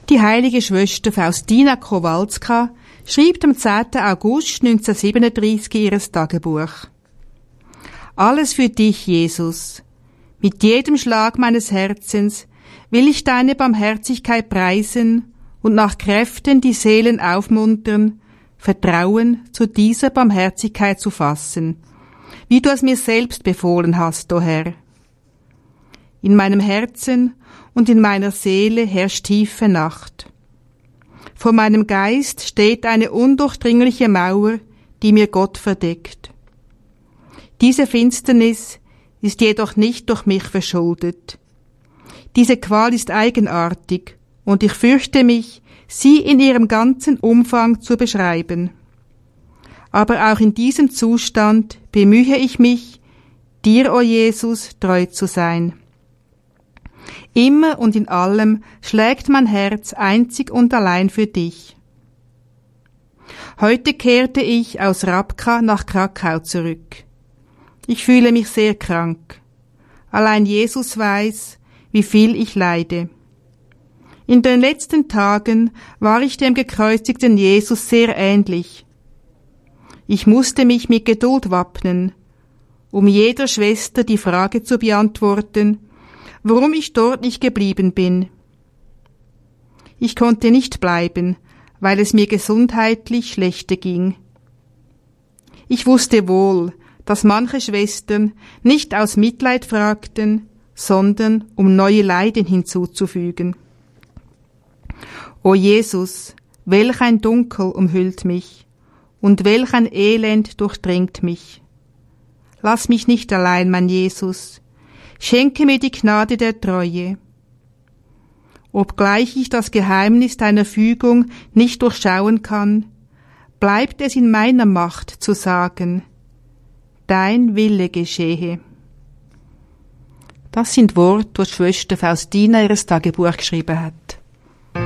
Die heilige Schwester Faustina Kowalska schreibt am 10. August 1937 ihres Tagebuch. Alles für dich, Jesus. Mit jedem Schlag meines Herzens will ich deine Barmherzigkeit preisen und nach Kräften die Seelen aufmuntern, Vertrauen zu dieser Barmherzigkeit zu fassen, wie du es mir selbst befohlen hast, o Herr. In meinem Herzen und in meiner Seele herrscht tiefe Nacht. Vor meinem Geist steht eine undurchdringliche Mauer, die mir Gott verdeckt. Diese Finsternis ist jedoch nicht durch mich verschuldet. Diese Qual ist eigenartig, und ich fürchte mich, sie in ihrem ganzen Umfang zu beschreiben. Aber auch in diesem Zustand bemühe ich mich, dir, o Jesus, treu zu sein. Immer und in allem schlägt mein Herz einzig und allein für dich. Heute kehrte ich aus Rabka nach Krakau zurück. Ich fühle mich sehr krank. Allein Jesus weiß, wie viel ich leide. In den letzten Tagen war ich dem gekreuzigten Jesus sehr ähnlich. Ich musste mich mit Geduld wappnen, um jeder Schwester die Frage zu beantworten, warum ich dort nicht geblieben bin. Ich konnte nicht bleiben, weil es mir gesundheitlich schlechter ging. Ich wusste wohl, dass manche Schwestern nicht aus Mitleid fragten, sondern um neue Leiden hinzuzufügen. O Jesus, welch ein Dunkel umhüllt mich, und welch ein Elend durchdringt mich. Lass mich nicht allein, mein Jesus, schenke mir die Gnade der Treue. Obgleich ich das Geheimnis deiner Fügung nicht durchschauen kann, bleibt es in meiner Macht zu sagen, dein Wille geschehe. Das sind Worte, die Schwester Faustina ihres Tagebuch geschrieben hat.